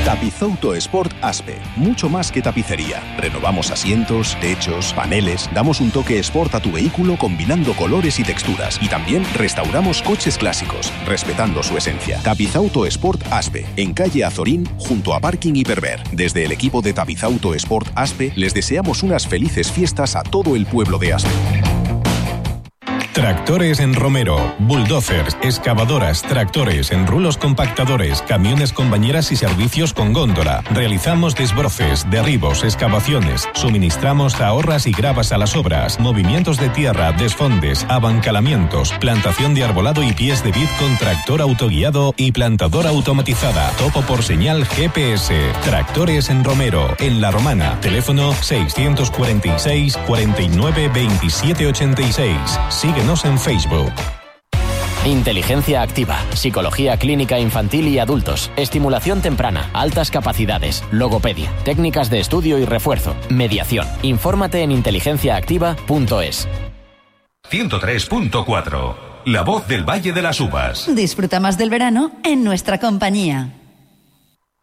Tapizauto Sport Aspe. Mucho más que tapicería. Renovamos asientos, techos, paneles. Damos un toque sport a tu vehículo combinando colores y texturas. Y también restauramos coches clásicos, respetando su esencia. Tapizauto Sport Aspe. En calle Azorín, junto a Parking Hiperver. Desde el equipo de Tapizauto Sport Aspe, les deseamos unas felices fiestas a todo el pueblo de Aspe. Tractores en Romero, bulldozers, excavadoras, tractores, enrulos compactadores, camiones con bañeras y servicios con góndola. Realizamos desbroces, derribos, excavaciones. Suministramos zahorras y gravas a las obras, movimientos de tierra, desfondes, abancalamientos, plantación de arbolado y pies de vid con tractor autoguiado y plantadora automatizada. Topo por señal GPS. Tractores en Romero, en La Romana. Teléfono 646 49 27 86. Síguenos en Facebook. Inteligencia activa, psicología clínica infantil y adultos, estimulación temprana, altas capacidades, logopedia, técnicas de estudio y refuerzo, mediación. Infórmate en inteligenciaactiva.es. 103.4. La voz del Valle de las Uvas. Disfruta más del verano en nuestra compañía.